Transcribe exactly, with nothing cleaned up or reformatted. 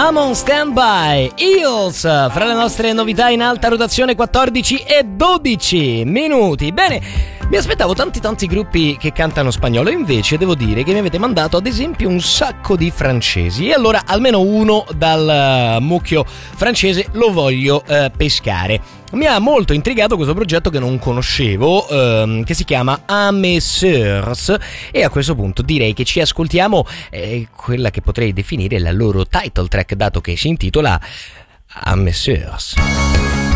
I'm on standby, Eels, fra le nostre novità in alta rotazione, quattordici e dodici minuti. Bene, mi aspettavo tanti tanti gruppi che cantano spagnolo, invece devo dire che mi avete mandato ad esempio un sacco di francesi, e allora almeno uno dal uh, mucchio francese lo voglio uh, pescare. Mi ha molto intrigato questo progetto che non conoscevo, ehm, che si chiama A Mes Sœurs, e a questo punto direi che ci ascoltiamo eh, quella che potrei definire la loro title track, dato che si intitola A Mes Sœurs.